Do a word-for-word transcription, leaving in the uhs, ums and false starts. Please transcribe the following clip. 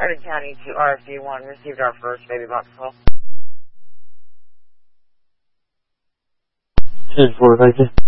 Hardin County to R F D one, received our first baby box call. ten four, thank you.